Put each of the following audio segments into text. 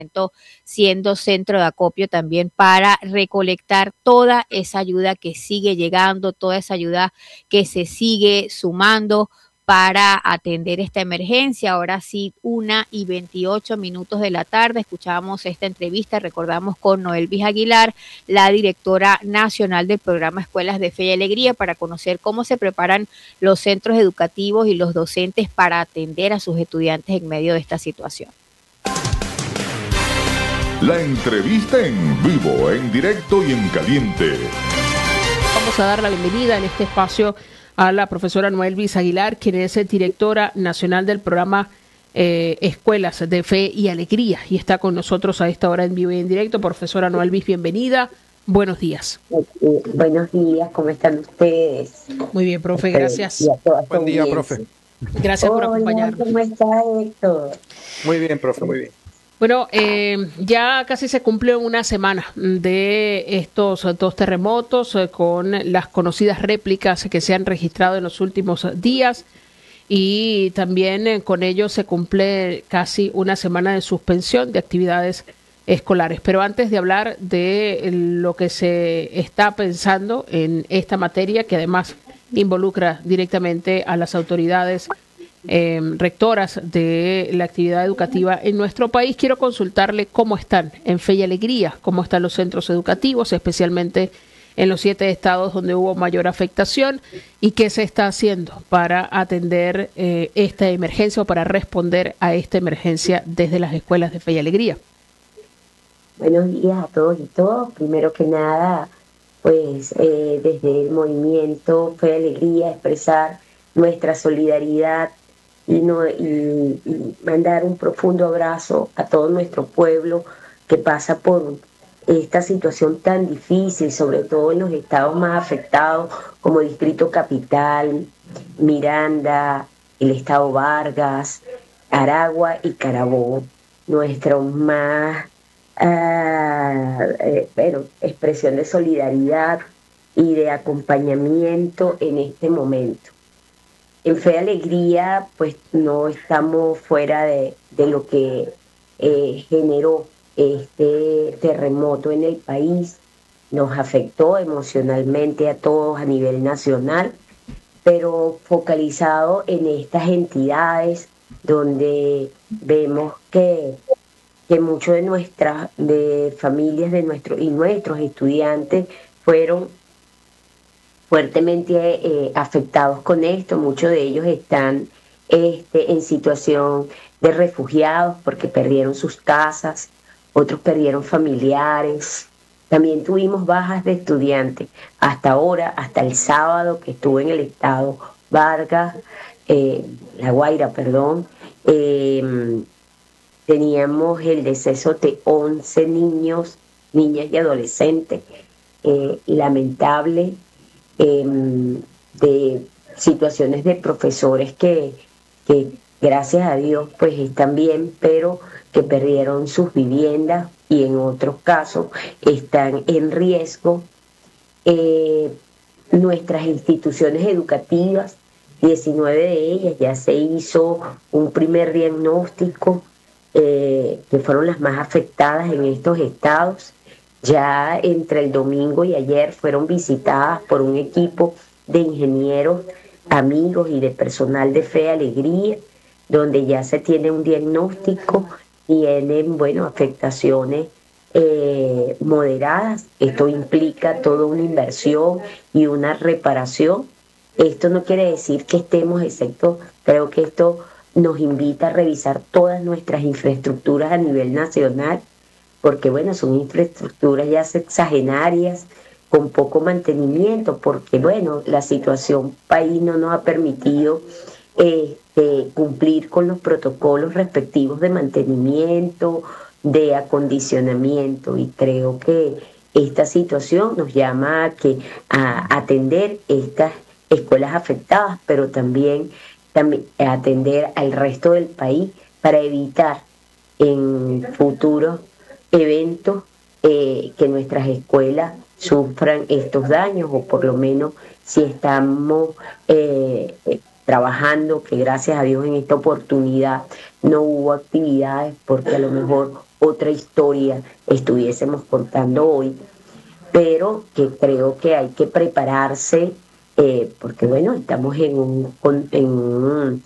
siendo centro de acopio también para recolectar toda esa ayuda que sigue llegando, toda esa ayuda que se sigue sumando para atender esta emergencia. Ahora sí, 1:28 de la tarde, escuchábamos esta entrevista, recordamos con Noelvis Aguilar, la directora nacional del programa Escuelas de Fe y Alegría, para conocer cómo se preparan los centros educativos y los docentes para atender a sus estudiantes en medio de esta situación. La entrevista en vivo, en directo y en caliente. Vamos a dar la bienvenida en este espacio a la profesora Noelvis Aguilar, quien es directora nacional del programa Escuelas de Fe y Alegría, y está con nosotros a esta hora en vivo y en directo. Profesora Noelvis, bienvenida. Buenos días. Buenos días, ¿cómo están ustedes? Muy bien, profe, gracias. Buen día, profe. Gracias por acompañarnos. ¿Cómo está, Héctor? Muy bien, profe, muy bien. Bueno, ya casi se cumple una semana de estos dos terremotos con las conocidas réplicas que se han registrado en los últimos días, y también con ello se cumple casi una semana de suspensión de actividades escolares. Pero antes de hablar de lo que se está pensando en esta materia, que además involucra directamente a las autoridades rectoras de la actividad educativa en nuestro país, quiero consultarle cómo están en Fe y Alegría, cómo están los centros educativos, especialmente en los 7 estados donde hubo mayor afectación, y qué se está haciendo para atender esta emergencia o para responder a esta emergencia desde las escuelas de Fe y Alegría. Buenos días a todos y todas. Primero que nada, pues desde el movimiento Fe y Alegría expresar nuestra solidaridad y mandar un profundo abrazo a todo nuestro pueblo que pasa por esta situación tan difícil, sobre todo en los estados más afectados como Distrito Capital, Miranda, el estado Vargas, Aragua y Carabobo. Nuestro más expresión de solidaridad y de acompañamiento en este momento. En Fe y Alegría, pues no estamos fuera de lo que generó este terremoto en el país. Nos afectó emocionalmente a todos a nivel nacional, pero focalizado en estas entidades donde vemos que muchos de nuestras familias y nuestros estudiantes fueron fuertemente afectados con esto. Muchos de ellos están en situación de refugiados porque perdieron sus casas, otros perdieron familiares. También tuvimos bajas de estudiantes. Hasta ahora, hasta el sábado que estuve en el estado Vargas, La Guaira, perdón, teníamos el deceso de 11 niños, niñas y adolescentes. Lamentable. De situaciones de profesores que gracias a Dios pues están bien, pero que perdieron sus viviendas y en otros casos están en riesgo. Nuestras instituciones educativas, 19 de ellas, ya se hizo un primer diagnóstico, que fueron las más afectadas en estos estados. Ya entre el domingo y ayer fueron visitadas por un equipo de ingenieros, amigos y de personal de Fe y Alegría, donde ya se tiene un diagnóstico, tienen, afectaciones moderadas. Esto implica toda una inversión y una reparación. Esto no quiere decir que estemos excepto, creo que esto nos invita a revisar todas nuestras infraestructuras a nivel nacional, porque son infraestructuras ya sexagenarias, con poco mantenimiento, porque la situación país no nos ha permitido cumplir con los protocolos respectivos de mantenimiento, de acondicionamiento, y creo que esta situación nos llama a atender estas escuelas afectadas, pero también atender al resto del país para evitar en futuros eventos que nuestras escuelas sufran estos daños, o por lo menos si estamos trabajando, que gracias a Dios en esta oportunidad no hubo actividades porque a lo mejor otra historia estuviésemos contando hoy, pero que creo que hay que prepararse, porque bueno, estamos en un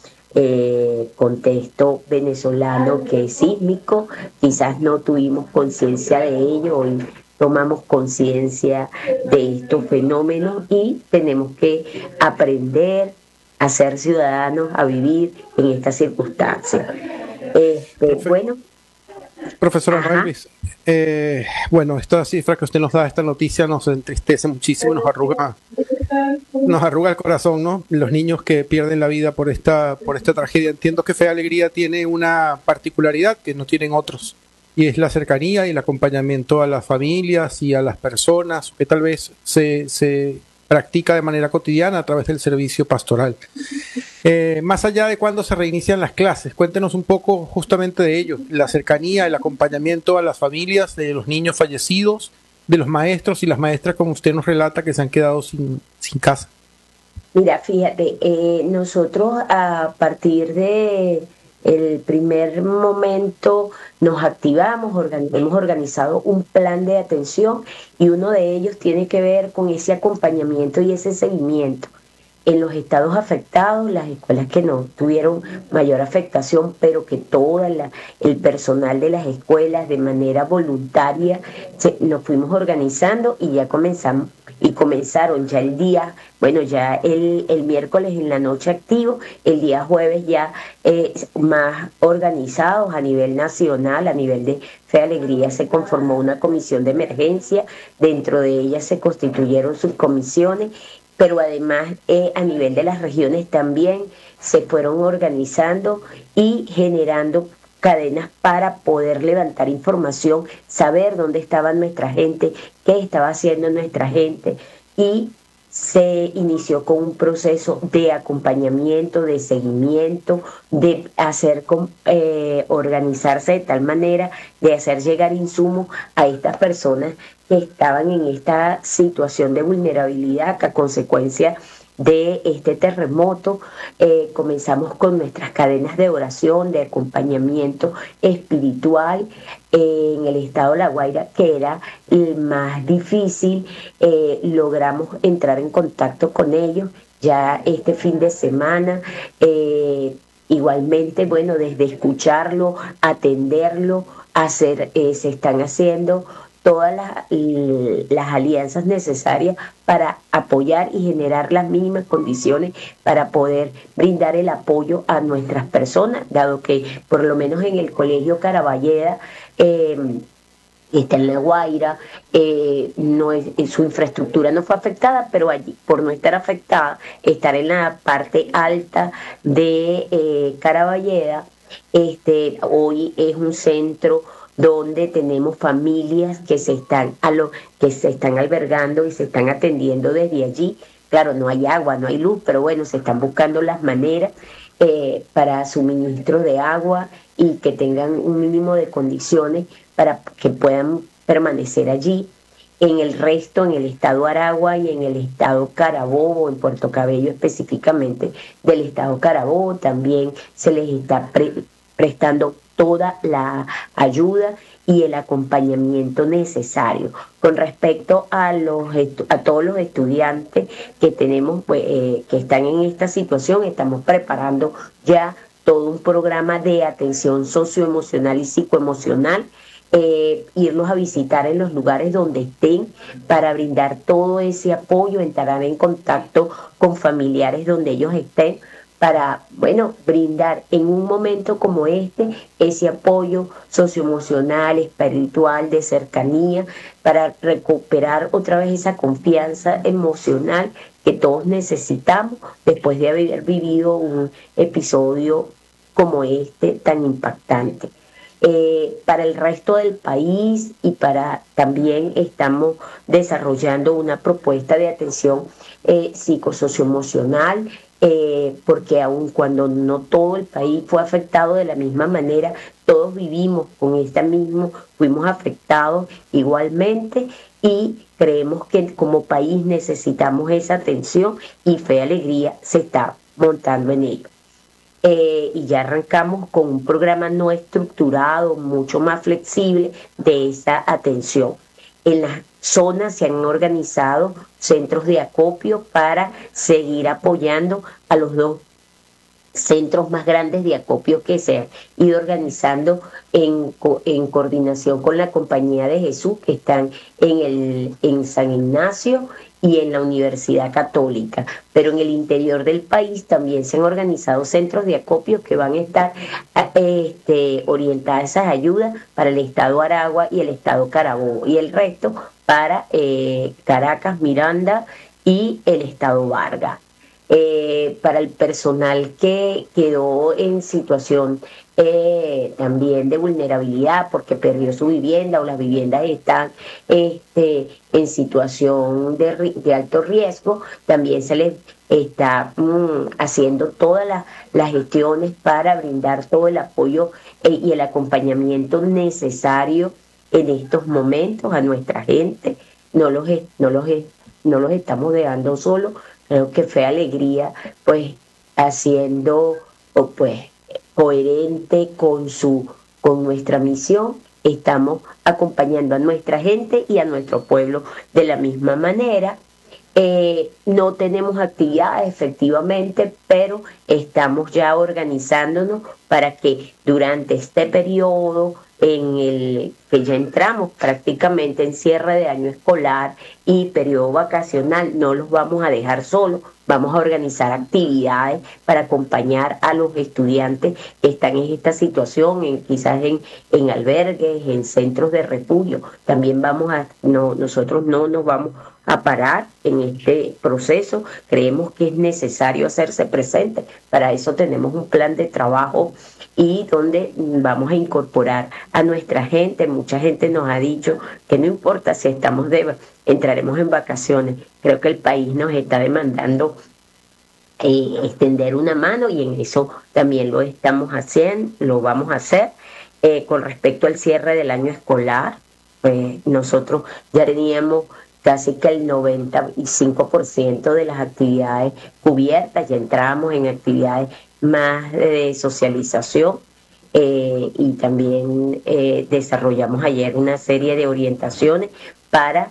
contexto venezolano que es sísmico, quizás no tuvimos conciencia de ello, hoy tomamos conciencia de estos fenómenos y tenemos que aprender a ser ciudadanos, a vivir en estas circunstancias. Bueno. Profesora Raivis, bueno, esta cifra que usted nos da, esta noticia nos entristece muchísimo, nos arruga el corazón, ¿no? Los niños que pierden la vida por esta tragedia. Entiendo que Fe Alegría tiene una particularidad que no tienen otros, y es la cercanía y el acompañamiento a las familias y a las personas que tal vez se practica de manera cotidiana a través del servicio pastoral. Más allá de cuándo se reinician las clases, cuéntenos un poco justamente de ello, la cercanía, el acompañamiento a las familias de los niños fallecidos, de los maestros y las maestras, como usted nos relata, que se han quedado sin casa. Mira, fíjate, nosotros a partir de el primer momento nos activamos, hemos organizado un plan de atención y uno de ellos tiene que ver con ese acompañamiento y ese seguimiento en los estados afectados, las escuelas que no tuvieron mayor afectación, pero que todo el personal de las escuelas de manera voluntaria nos fuimos organizando y ya comenzaron ya el día, bueno, ya el miércoles en la noche activo, el día jueves ya más organizados a nivel nacional, a nivel de Fe Alegría se conformó una comisión de emergencia, dentro de ella se constituyeron subcomisiones, pero además a nivel de las regiones también se fueron organizando y generando cadenas para poder levantar información, saber dónde estaba nuestra gente, qué estaba haciendo nuestra gente, y se inició con un proceso de acompañamiento, de seguimiento, de hacer organizarse de tal manera de hacer llegar insumos a estas personas que estaban en esta situación de vulnerabilidad que a consecuencia de este terremoto. Comenzamos con nuestras cadenas de oración, de acompañamiento espiritual en el estado de La Guaira, que era el más difícil. Logramos entrar en contacto con ellos ya este fin de semana. Igualmente, bueno, desde escucharlo, atenderlo, se están haciendo todas las alianzas necesarias para apoyar y generar las mínimas condiciones para poder brindar el apoyo a nuestras personas, dado que por lo menos en el Colegio Caraballeda está en La Guaira, su infraestructura no fue afectada, pero allí, por no estar afectada, estar en la parte alta de Caraballeda, hoy es un centro donde tenemos familias que se están albergando y se están atendiendo desde allí. Claro, no hay agua, no hay luz, pero bueno, se están buscando las maneras para suministro de agua y que tengan un mínimo de condiciones para que puedan permanecer allí. En el resto, en el estado Aragua y en el estado Carabobo, en Puerto Cabello específicamente del estado Carabobo, también se les está prestando toda la ayuda y el acompañamiento necesario. Con respecto a todos los estudiantes que tenemos, que están en esta situación, estamos preparando ya todo un programa de atención socioemocional y psicoemocional, irlos a visitar en los lugares donde estén para brindar todo ese apoyo, entrar en contacto con familiares donde ellos estén, para, bueno, brindar en un momento como este ese apoyo socioemocional, espiritual, de cercanía, para recuperar otra vez esa confianza emocional que todos necesitamos después de haber vivido un episodio como este tan impactante. Para el resto del país y también estamos desarrollando una propuesta de atención psicosocioemocional, porque aun cuando no todo el país fue afectado de la misma manera, todos vivimos con fuimos afectados igualmente, y creemos que como país necesitamos esa atención y Fe Alegría se está montando en ello. y ya arrancamos con un programa no estructurado, mucho más flexible de esa atención. En las zonas se han organizado centros de acopio para seguir apoyando a los dos centros más grandes de acopio que se han ido organizando en coordinación con la Compañía de Jesús, que están en San Ignacio y en la Universidad Católica. Pero en el interior del país también se han organizado centros de acopio que van a estar orientadas esas ayudas para el estado Aragua y el estado Carabobo, y el resto para Caracas, Miranda y el estado Vargas. Para el personal que quedó en situación también de vulnerabilidad porque perdió su vivienda o las viviendas están en situación de alto riesgo, también se les está haciendo todas las gestiones para brindar todo el apoyo y el acompañamiento necesario en estos momentos a nuestra gente. No los estamos dejando solos. Creo que fue alegría, pues, haciendo, pues, coherente con nuestra misión. Estamos acompañando a nuestra gente y a nuestro pueblo de la misma manera. No tenemos actividades, efectivamente, pero estamos ya organizándonos para que durante este periodo que ya entramos prácticamente en cierre de año escolar y periodo vacacional, no los vamos a dejar solos, vamos a organizar actividades para acompañar a los estudiantes que están en esta situación, quizás en albergues, en centros de refugio. También nosotros no nos vamos a parar en este proceso, creemos que es necesario hacerse presente, para eso tenemos un plan de trabajo y donde vamos a incorporar a nuestra gente. Mucha gente nos ha dicho que no importa si entraremos en vacaciones, creo que el país nos está demandando extender una mano y en eso también lo estamos haciendo, lo vamos a hacer. Con respecto al cierre del año escolar, pues nosotros ya teníamos casi que el 95% de las actividades cubiertas, ya entramos en actividades más de socialización y también desarrollamos ayer una serie de orientaciones para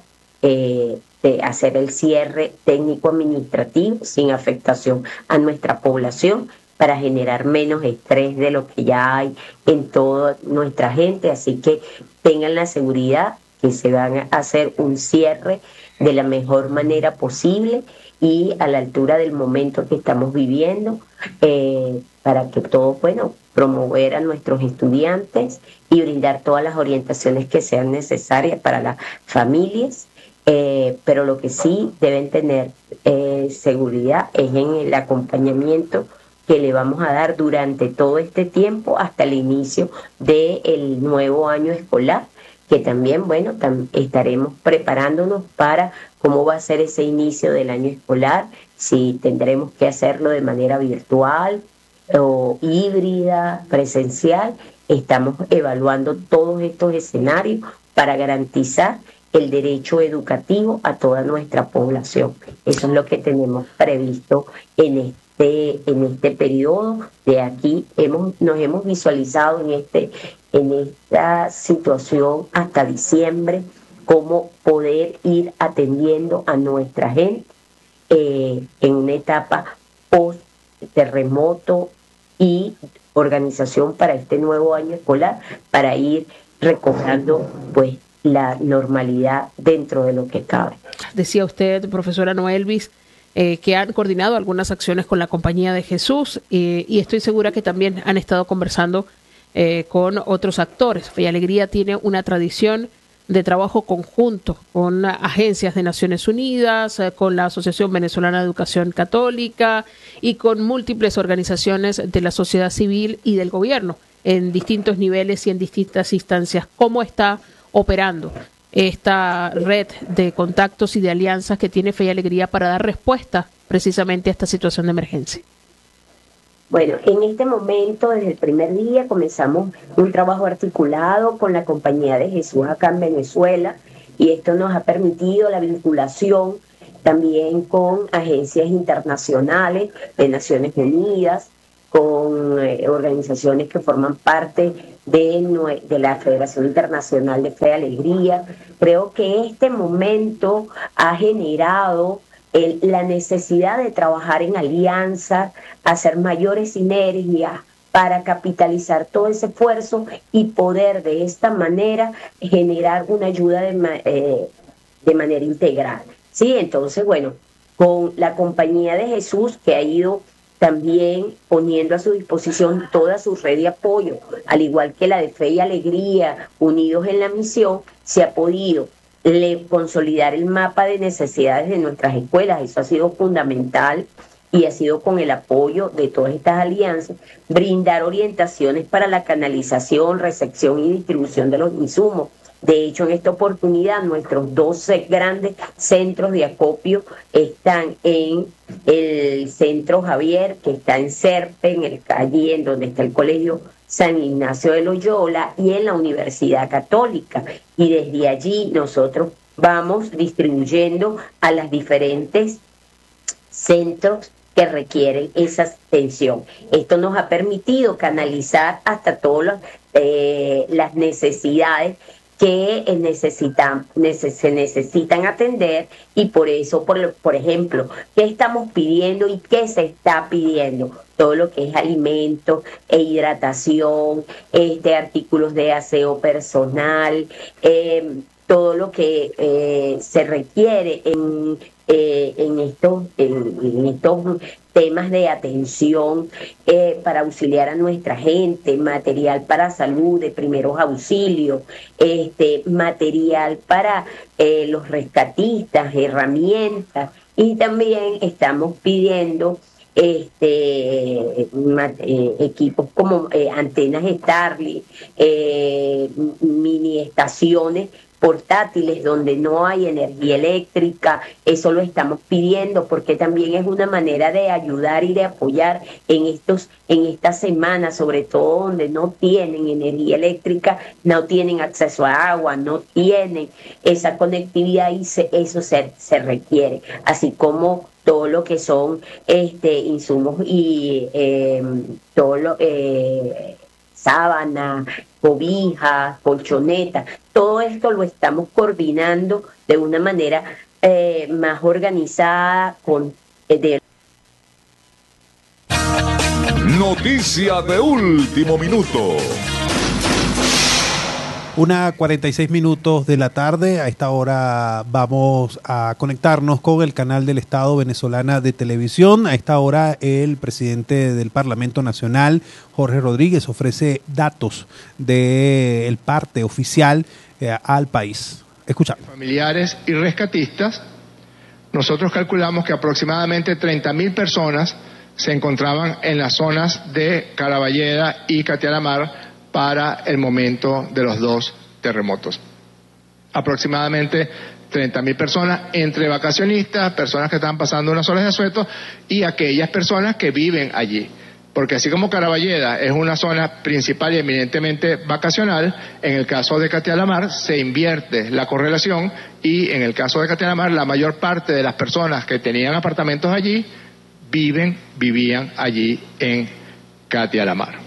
hacer el cierre técnico-administrativo sin afectación a nuestra población, para generar menos estrés de lo que ya hay en toda nuestra gente. Así que tengan la seguridad que se van a hacer un cierre de la mejor manera posible y a la altura del momento que estamos viviendo, para que todos, promover a nuestros estudiantes y brindar todas las orientaciones que sean necesarias para las familias. Pero lo que sí deben tener seguridad es en el acompañamiento que le vamos a dar durante todo este tiempo hasta el inicio del nuevo año escolar, que también, estaremos preparándonos para cómo va a ser ese inicio del año escolar, si tendremos que hacerlo de manera virtual o híbrida, presencial. Estamos evaluando todos estos escenarios para garantizar el derecho educativo a toda nuestra población. Eso es lo que tenemos previsto en este periodo. De aquí nos hemos visualizado en esta situación hasta diciembre, cómo poder ir atendiendo a nuestra gente en una etapa post-terremoto y organización para este nuevo año escolar, para ir recobrando la normalidad dentro de lo que cabe. Decía usted, profesora Noelvis, que han coordinado algunas acciones con la Compañía de Jesús y estoy segura que también han estado conversando con otros actores. Fe y Alegría tiene una tradición de trabajo conjunto con agencias de Naciones Unidas, con la Asociación Venezolana de Educación Católica y con múltiples organizaciones de la sociedad civil y del gobierno en distintos niveles y en distintas instancias. ¿Cómo está operando esta red de contactos y de alianzas que tiene Fe y Alegría para dar respuesta precisamente a esta situación de emergencia? Bueno, en este momento, desde el primer día, comenzamos un trabajo articulado con la Compañía de Jesús acá en Venezuela, y esto nos ha permitido la vinculación también con agencias internacionales de Naciones Unidas, con organizaciones que forman parte de la Federación Internacional de Fe y Alegría. Creo que este momento ha generado la necesidad de trabajar en alianza, hacer mayores sinergias para capitalizar todo ese esfuerzo y poder de esta manera generar una ayuda de manera integral. Sí, entonces, bueno, con la Compañía de Jesús, que ha ido también poniendo a su disposición toda su red de apoyo, al igual que la de Fe y Alegría, Unidos en la Misión, se ha podido consolidar el mapa de necesidades de nuestras escuelas. Eso ha sido fundamental y ha sido con el apoyo de todas estas alianzas, brindar orientaciones para la canalización, recepción y distribución de los insumos. De hecho, en esta oportunidad, nuestros 12 grandes centros de acopio están en el Centro Javier, que está en Serpe, en el calle, en donde está el Colegio San Ignacio de Loyola, y en la Universidad Católica. Y desde allí nosotros vamos distribuyendo a las diferentes centros que requieren esa atención. Esto nos ha permitido canalizar hasta todas las necesidades que se necesitan atender, y por eso, por ejemplo, ¿qué estamos pidiendo y qué se está pidiendo? Todo lo que es alimentos e hidratación, artículos de aseo personal, todo lo que se requiere en estos temas de atención para auxiliar a nuestra gente, material para salud, de primeros auxilios, material para los rescatistas, herramientas, y también estamos pidiendo equipos como antenas Starlink, mini estaciones portátiles donde no hay energía eléctrica. Eso lo estamos pidiendo porque también es una manera de ayudar y de apoyar en estas semanas, sobre todo donde no tienen energía eléctrica, no tienen acceso a agua, no tienen esa conectividad, y eso se requiere, así como todo lo que son insumos y todo lo sábana, cobijas, colchonetas. Todo esto lo estamos coordinando de una manera más organizada Noticia de último minuto. 1:46 de la tarde. A esta hora vamos a conectarnos con el canal del Estado Venezolana de Televisión. A esta hora el presidente del Parlamento Nacional, Jorge Rodríguez, ofrece datos del parte oficial al país. Escuchamos. Familiares y rescatistas, nosotros calculamos que aproximadamente 30.000 personas se encontraban en las zonas de Caraballeda y Catialamar para el momento de los dos terremotos. Aproximadamente 30.000 personas, entre vacacionistas, personas que están pasando unas horas de asueto, y aquellas personas que viven allí. Porque así como Caraballeda es una zona principal y eminentemente vacacional, en el caso de Catialamar se invierte la correlación, y en el caso de Catialamar la mayor parte de las personas que tenían apartamentos allí vivían allí en Catialamar.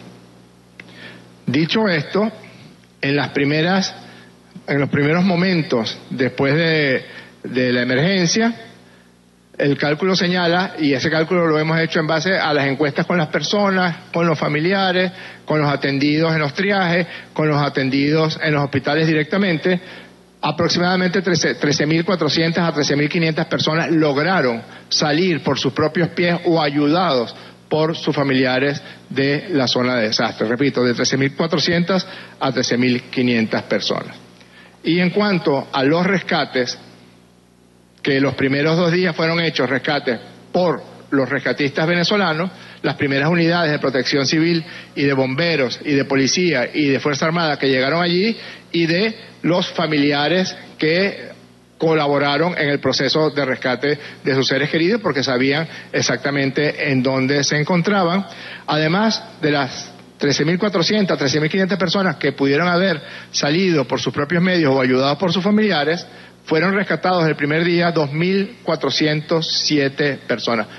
Dicho esto, en los primeros momentos después de la emergencia, el cálculo señala, y ese cálculo lo hemos hecho en base a las encuestas con las personas, con los familiares, con los atendidos en los triajes, con los atendidos en los hospitales directamente, aproximadamente 13.400 a 13.500 personas lograron salir por sus propios pies o ayudados por sus familiares de la zona de desastre. Repito, de 13.400 a 13.500 personas. Y en cuanto a los rescates, que los primeros 2 días fueron hechos rescates por los rescatistas venezolanos, las primeras unidades de protección civil y de bomberos y de policía y de Fuerza Armada que llegaron allí, y de los familiares que colaboraron en el proceso de rescate de sus seres queridos porque sabían exactamente en dónde se encontraban. Además de las 13.400 a 13.500 personas que pudieron haber salido por sus propios medios o ayudados por sus familiares, fueron rescatados el primer día 2.407 personas.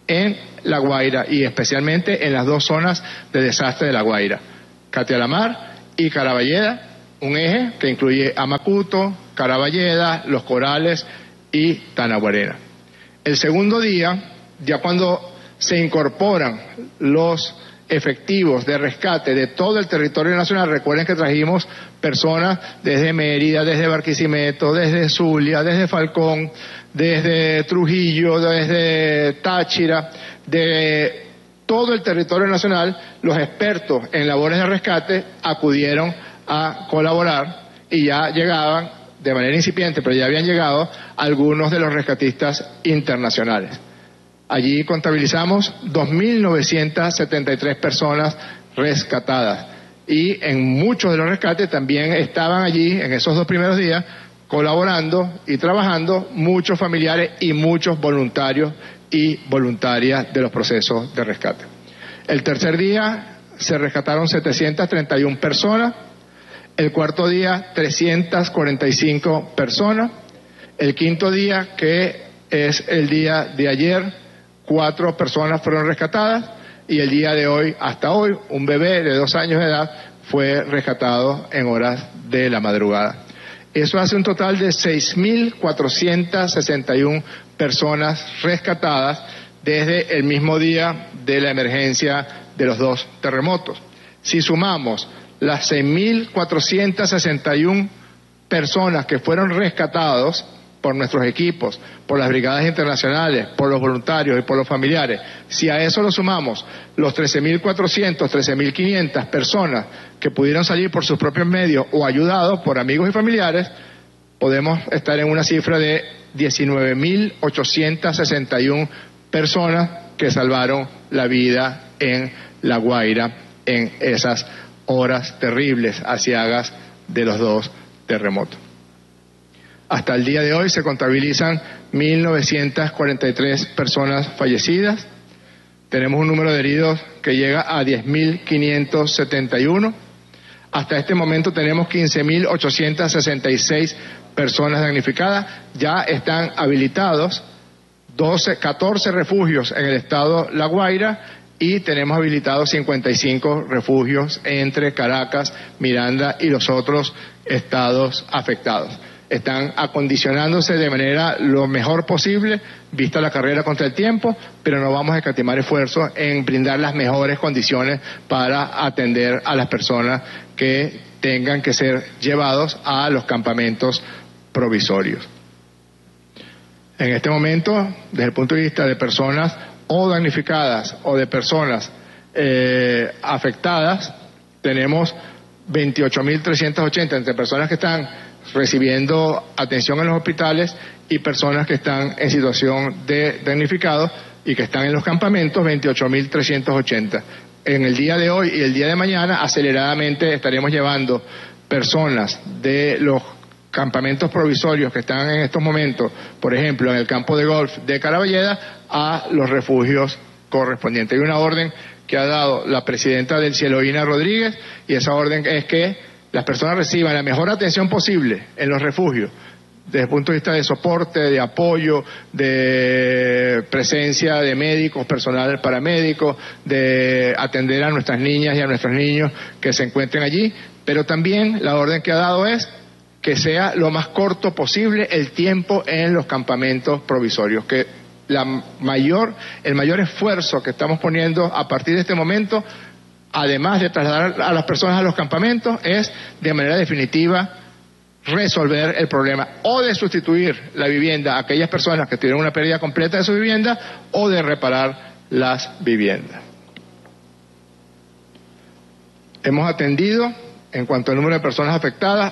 en La Guaira y especialmente en las dos zonas de desastre de La Guaira, Catia la Mar y Caraballeda, un eje que incluye Amacuto, Caraballeda, Los Corales y Tanaguarena. El segundo día, ya cuando se incorporan los efectivos de rescate de todo el territorio nacional, recuerden que trajimos personas desde Mérida, desde Barquisimeto, desde Zulia, desde Falcón, desde Trujillo, desde Táchira, de todo el territorio nacional. Los expertos en labores de rescate acudieron a colaborar y ya llegaban de manera incipiente, pero ya habían llegado algunos de los rescatistas internacionales. Allí contabilizamos 2.973 personas rescatadas y en muchos de los rescates también estaban allí en esos 2 primeros días colaborando y trabajando muchos familiares y muchos voluntarios y voluntarias de los procesos de rescate. El tercer día se rescataron 731 personas, el cuarto día 345 personas, el quinto día, que es el día de ayer, 4 personas fueron rescatadas y el día de hoy, hasta hoy, un bebé de 2 años de edad fue rescatado en horas de la madrugada. Eso hace un total de 6.461 personas rescatadas desde el mismo día de la emergencia de los 2 terremotos. Si sumamos las 6.461 personas que fueron rescatados por nuestros equipos, por las brigadas internacionales, por los voluntarios y por los familiares, si a eso lo sumamos los 13.400, 13.500 personas que pudieron salir por sus propios medios o ayudados por amigos y familiares, podemos estar en una cifra de 19.861 personas que salvaron la vida en La Guaira en esas horas terribles, aciagas de los 2 terremotos. Hasta el día de hoy se contabilizan 1.943 personas fallecidas. Tenemos un número de heridos que llega a 10.571. Hasta este momento tenemos 15.866 personas damnificadas. Ya están habilitados 14 refugios en el estado La Guaira y tenemos habilitados 55 refugios entre Caracas, Miranda y los otros estados afectados. Están acondicionándose de manera lo mejor posible, vista la carrera contra el tiempo, pero no vamos a escatimar esfuerzos en brindar las mejores condiciones para atender a las personas que tengan que ser llevados a los campamentos provisorios. En este momento, desde el punto de vista de personas o damnificadas o de personas afectadas, tenemos 28.380 entre personas que están recibiendo atención en los hospitales y personas que están en situación de damnificados y que están en los campamentos, 28.380. En el día de hoy y el día de mañana, aceleradamente estaremos llevando personas de los campamentos provisorios que están en estos momentos, por ejemplo, en el campo de golf de Caraballeda, a los refugios correspondientes. Hay una orden que ha dado la presidenta del Cieloína Rodríguez y esa orden es que las personas reciban la mejor atención posible en los refugios, desde el punto de vista de soporte, de apoyo, de presencia de médicos, personal paramédico, de atender a nuestras niñas y a nuestros niños que se encuentren allí, pero también la orden que ha dado es que sea lo más corto posible el tiempo en los campamentos provisorios, que el mayor esfuerzo que estamos poniendo a partir de este momento, además de trasladar a las personas a los campamentos, es de manera definitiva resolver el problema o de sustituir la vivienda a aquellas personas que tienen una pérdida completa de su vivienda o de reparar las viviendas. Hemos atendido, en cuanto al número de personas afectadas,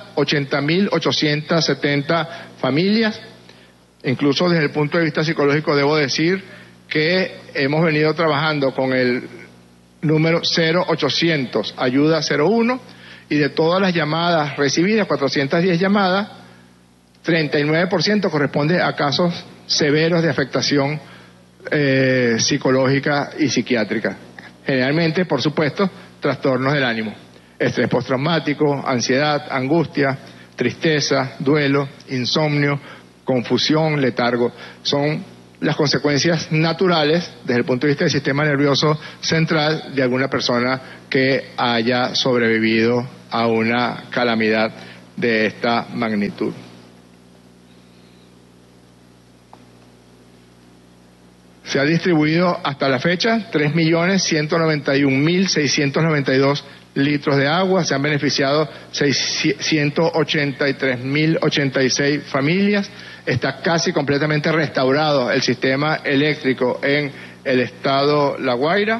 80.870 familias. Incluso desde el punto de vista psicológico debo decir que hemos venido trabajando con el número 0800, ayuda 01, y de todas las llamadas recibidas, 410 llamadas, 39% corresponde a casos severos de afectación psicológica y psiquiátrica. Generalmente, por supuesto, trastornos del ánimo, estrés postraumático, ansiedad, angustia, tristeza, duelo, insomnio, confusión, letargo. Son las consecuencias naturales desde el punto de vista del sistema nervioso central de alguna persona que haya sobrevivido a una calamidad de esta magnitud. Se ha distribuido hasta la fecha 3.191.692 litros de agua, se han beneficiado 683.086 familias, está casi completamente restaurado el sistema eléctrico en el estado La Guaira.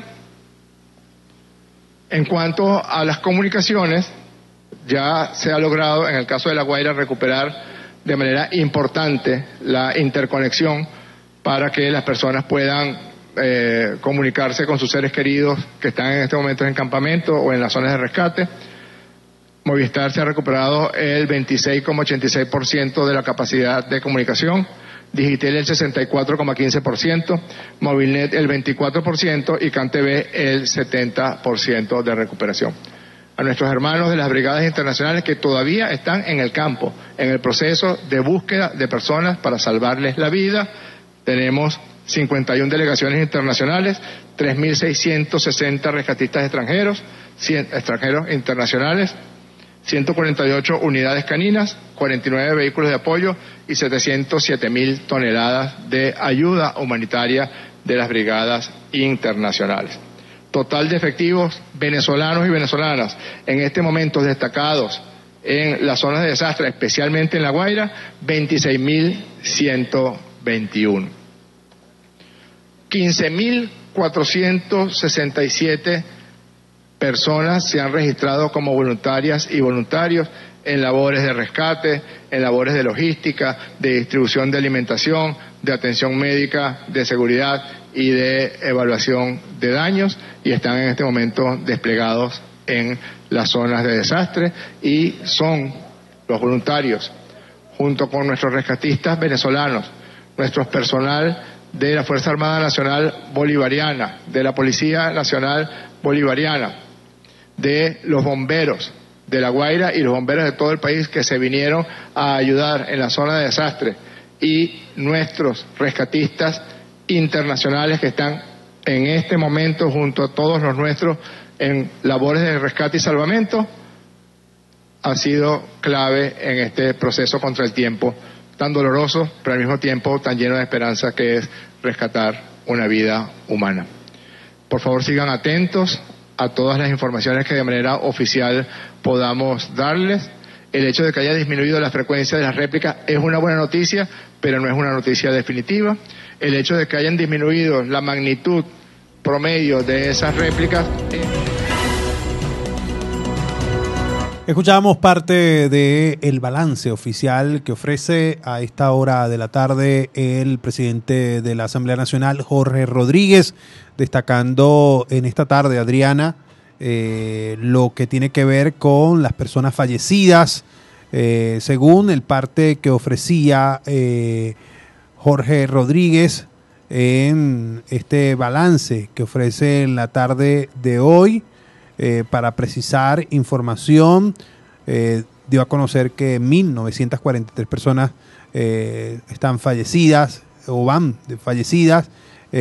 En cuanto a las comunicaciones, ya se ha logrado en el caso de La Guaira recuperar de manera importante la interconexión para que las personas puedan comunicarse con sus seres queridos que están en este momento en campamento o en las zonas de rescate. Movistar se ha recuperado el 26,86% de la capacidad de comunicación, Digitel el 64,15%, Movilnet el 24% y CanTV el 70% de recuperación. A nuestros hermanos de las brigadas internacionales que todavía están en el campo, en el proceso de búsqueda de personas para salvarles la vida, tenemos 51 delegaciones internacionales, 3.660 rescatistas extranjeros internacionales, 148 unidades caninas, 49 vehículos de apoyo y 707.000 toneladas de ayuda humanitaria de las brigadas internacionales. Total de efectivos venezolanos y venezolanas en este momento destacados en las zonas de desastre, especialmente en La Guaira, 26.121. 15.467 personas se han registrado como voluntarias y voluntarios en labores de rescate, en labores de logística, de distribución de alimentación, de atención médica, de seguridad y de evaluación de daños, y están en este momento desplegados en las zonas de desastre, y son los voluntarios, junto con nuestros rescatistas venezolanos, nuestro personal de la Fuerza Armada Nacional Bolivariana, de la Policía Nacional Bolivariana, de los bomberos de La Guaira y los bomberos de todo el país que se vinieron a ayudar en la zona de desastre, y nuestros rescatistas internacionales que están en este momento junto a todos los nuestros en labores de rescate y salvamento, ha sido clave en este proceso contra el tiempo tan doloroso, pero al mismo tiempo tan lleno de esperanza, que es rescatar una vida humana. Por favor, sigan atentos a todas las informaciones que de manera oficial podamos darles. El hecho de que haya disminuido la frecuencia de las réplicas es una buena noticia, pero no es una noticia definitiva. El hecho de que hayan disminuido la magnitud promedio de esas réplicas... Escuchábamos parte del balance oficial que ofrece a esta hora de la tarde el presidente de la Asamblea Nacional, Jorge Rodríguez, destacando en esta tarde, Adriana, lo que tiene que ver con las personas fallecidas, según el parte que ofrecía Jorge Rodríguez en este balance que ofrece en la tarde de hoy. Para precisar información, dio a conocer que 1.943 personas están fallecidas o van fallecidas,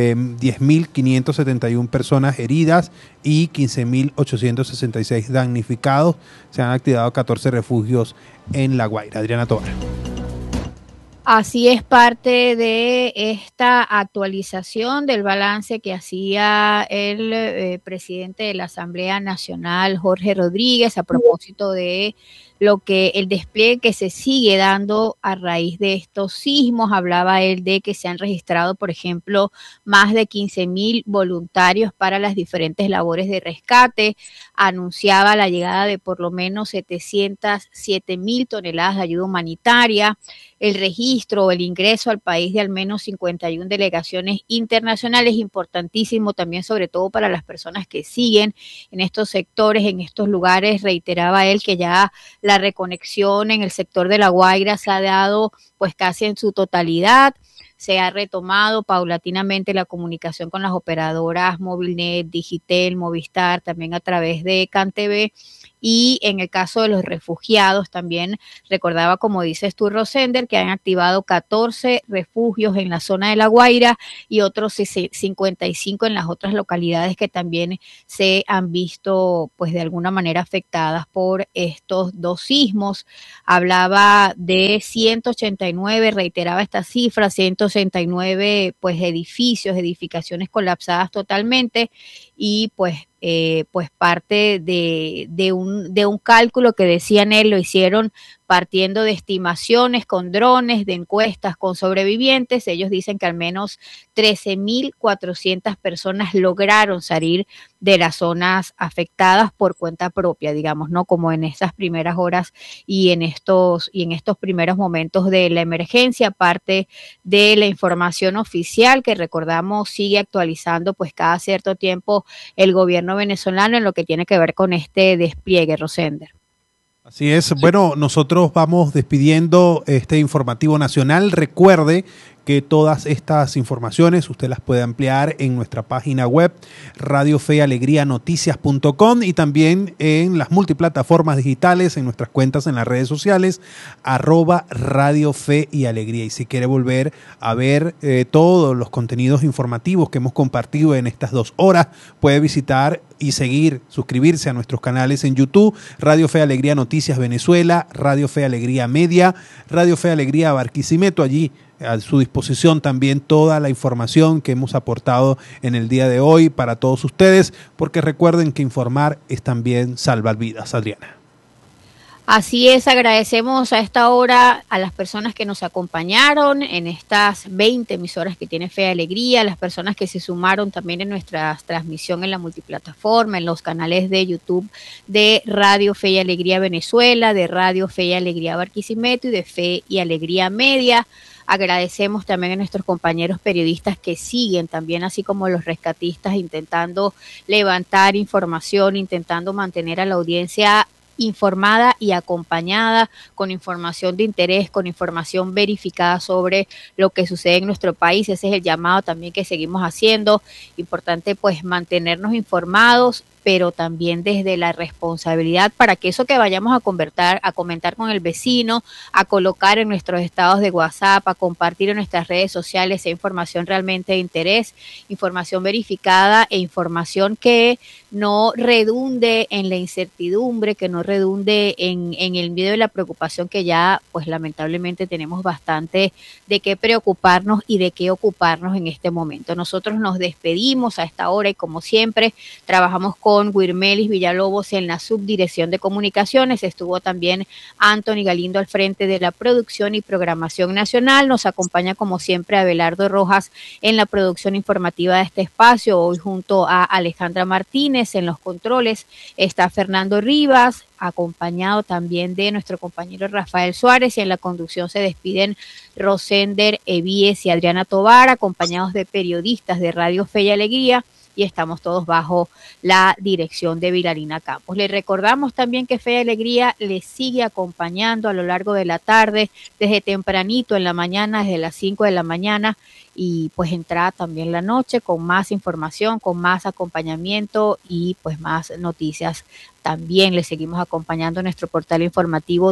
10.571 personas heridas y 15.866 damnificados. Se han activado 14 refugios en La Guaira. Adriana Tobar. Así es, parte de esta actualización del balance que hacía el presidente de la Asamblea Nacional, Jorge Rodríguez, a propósito de lo que el despliegue que se sigue dando a raíz de estos sismos. Hablaba él de que se han registrado, por ejemplo, más de 15.000 voluntarios para las diferentes labores de rescate. Anunciaba la llegada de por lo menos 707.000 toneladas de ayuda humanitaria, el registro o el ingreso al país de al menos 51 delegaciones internacionales, importantísimo también, sobre todo para las personas que siguen en estos sectores, en estos lugares. Reiteraba él que ya la reconexión en el sector de La Guaira se ha dado pues casi en su totalidad. se ha retomado paulatinamente la comunicación con las operadoras Movilnet, Digitel, Movistar, también a través de CanTV. Y en el caso de los refugiados, también recordaba, como dices tú, Rosender, que han activado 14 refugios en la zona de La Guaira y otros 55 en las otras localidades que también se han visto, pues de alguna manera afectadas por estos dos sismos. Hablaba de 189, reiteraba esta cifra, 189 pues edificaciones colapsadas totalmente, y pues parte de un cálculo que decían él, lo hicieron partiendo de estimaciones con drones, de encuestas con sobrevivientes. Ellos dicen que al menos 13.400 personas lograron salir de las zonas afectadas por cuenta propia, digamos, ¿no? Como en estas primeras horas y en estos primeros momentos de la emergencia, aparte de la información oficial que, recordamos, sigue actualizando pues cada cierto tiempo el gobierno venezolano en lo que tiene que ver con este despliegue, Rosender. Así es. Bueno, nosotros vamos despidiendo este informativo nacional. Recuerde que todas estas informaciones usted las puede ampliar en nuestra página web radiofealegrianoticias.com y también en las multiplataformas digitales, en nuestras cuentas en las redes sociales, @Radio Fe y Alegría. Y si quiere volver a ver todos los contenidos informativos que hemos compartido en estas 2 horas, puede visitar y suscribirse a nuestros canales en YouTube: Radio Fe Alegría Noticias Venezuela, Radio Fe Alegría Media, Radio Fe Alegría Barquisimeto. Allí a su disposición también toda la información que hemos aportado en el día de hoy para todos ustedes, porque recuerden que informar es también salvar vidas. Adriana. Así es, agradecemos a esta hora a las personas que nos acompañaron en estas 20 emisoras que tiene Fe y Alegría, las personas que se sumaron también en nuestra transmisión en la multiplataforma, en los canales de YouTube de Radio Fe y Alegría Venezuela, de Radio Fe y Alegría Barquisimeto y de Fe y Alegría Media. Agradecemos también a nuestros compañeros periodistas que siguen también, así como los rescatistas, intentando levantar información, intentando mantener a la audiencia informada y acompañada con información de interés, con información verificada sobre lo que sucede en nuestro país. Ese es el llamado también que seguimos haciendo. Importante pues mantenernos informados, pero también desde la responsabilidad, para que eso que vayamos a comentar con el vecino, a colocar en nuestros estados de WhatsApp, a compartir en nuestras redes sociales, sea información realmente de interés, información verificada e información que no redunde en la incertidumbre, que no redunde en el miedo y la preocupación, que ya pues lamentablemente tenemos bastante de qué preocuparnos y de qué ocuparnos en este momento. Nosotros nos despedimos a esta hora y, como siempre, trabajamos con Wirmelis Villalobos en la subdirección de comunicaciones. Estuvo también Anthony Galindo al frente de la producción y programación nacional. Nos acompaña, como siempre, Abelardo Rojas en la producción informativa de este espacio. Hoy junto a Alejandra Martínez en los controles está Fernando Rivas, acompañado también de nuestro compañero Rafael Suárez, y en la conducción se despiden Rosender Evíes y Adriana Tovar, acompañados de periodistas de Radio Fe y Alegría, y estamos todos bajo la dirección de Vilarina Campos. Les recordamos también que Fe y Alegría les sigue acompañando a lo largo de la tarde, desde tempranito en la mañana, desde las 5 de la mañana, y pues entrada también la noche con más información, con más acompañamiento y pues más noticias. También les seguimos acompañando en nuestro portal informativo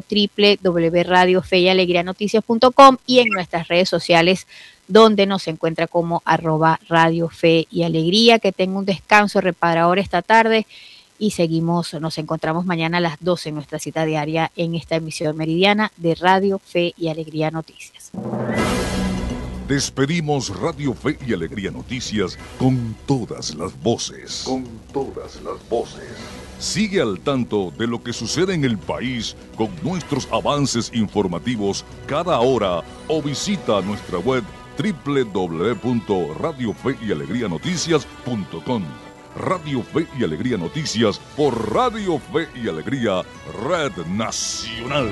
www.radiofeyalegrianoticias.com y en nuestras redes sociales, donde nos encuentra como @Radio Fe y Alegría. Que tenga un descanso reparador esta tarde y nos encontramos mañana a las 12 en nuestra cita diaria en esta emisión meridiana de Radio Fe y Alegría Noticias. Despedimos Radio Fe y Alegría Noticias con todas las voces. Con todas las voces. Sigue al tanto de lo que sucede en el país con nuestros avances informativos cada hora o visita nuestra web www.radiofeyalegrianoticias.com. Radio Fe y Alegría Noticias por Radio Fe y Alegría, Red Nacional.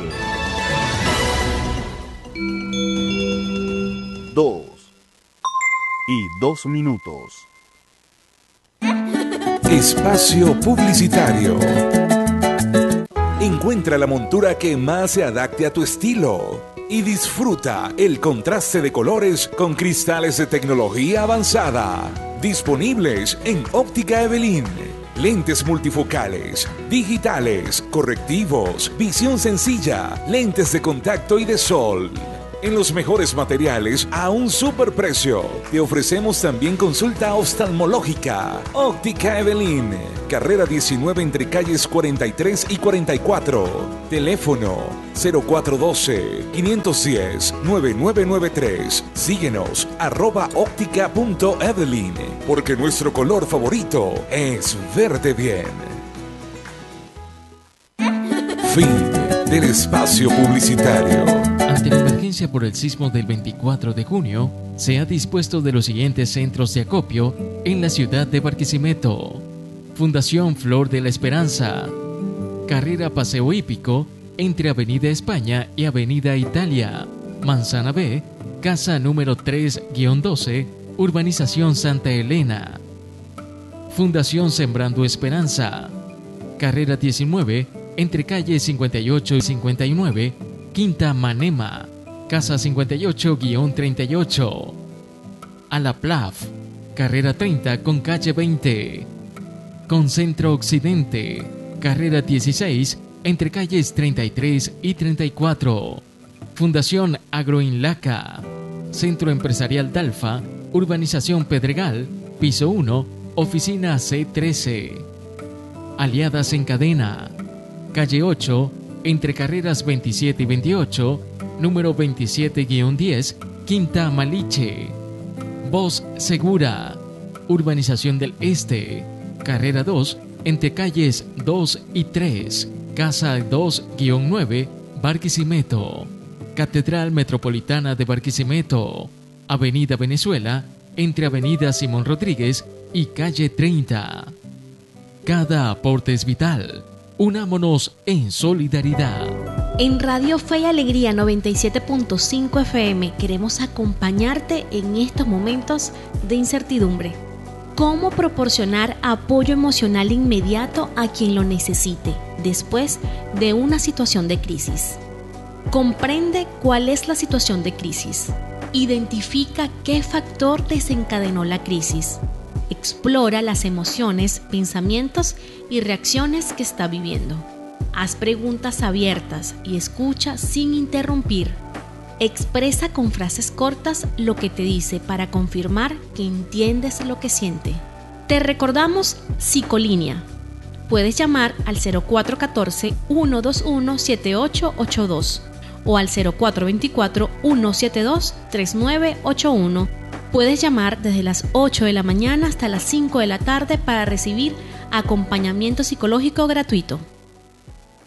2:02 minutos. Espacio publicitario. Encuentra la montura que más se adapte a tu estilo y disfruta el contraste de colores con cristales de tecnología avanzada. Disponibles en Óptica Evelyn. Lentes multifocales, digitales, correctivos, visión sencilla, lentes de contacto y de sol. En los mejores materiales a un superprecio. Te ofrecemos también consulta oftalmológica. Óptica Evelyn. Carrera 19 entre calles 43 y 44. Teléfono 0412-510-9993. Síguenos @óptica.evelyn. Porque nuestro color favorito es verde bien. Fin del espacio publicitario. Ante la emergencia por el sismo del 24 de junio, se ha dispuesto de los siguientes centros de acopio en la ciudad de Barquisimeto. Fundación Flor de la Esperanza. Carrera Paseo Hípico entre Avenida España y Avenida Italia. Manzana B, casa número 3-12, Urbanización Santa Elena. Fundación Sembrando Esperanza. Carrera 19 entre calles 58 y 59, Quinta Manema, casa 58-38. A la Plaf, carrera 30 con calle 20. Concentro Occidente, carrera 16 entre calles 33 y 34. Fundación Agroinlaca, Centro Empresarial Dalfa, Urbanización Pedregal, piso 1, oficina C13. Aliadas en Cadena, calle 8, entre carreras 27 y 28, número 27-10, Quinta Maliche. Voz Segura, Urbanización del Este, carrera 2, entre calles 2 y 3, casa 2-9, Barquisimeto. Catedral Metropolitana de Barquisimeto, Avenida Venezuela, entre Avenida Simón Rodríguez y calle 30. Cada aporte es vital. Unámonos en solidaridad. En Radio Fe y Alegría 97.5 FM queremos acompañarte en estos momentos de incertidumbre. ¿Cómo proporcionar apoyo emocional inmediato a quien lo necesite después de una situación de crisis? Comprende cuál es la situación de crisis. Identifica qué factor desencadenó la crisis. Explora las emociones, pensamientos y reacciones que está viviendo. Haz preguntas abiertas y escucha sin interrumpir. Expresa con frases cortas lo que te dice para confirmar que entiendes lo que siente. Te recordamos Psicolínea. Puedes llamar al 0414-121-7882 o al 0424-172-3981. Puedes llamar desde las 8 de la mañana hasta las 5 de la tarde para recibir acompañamiento psicológico gratuito.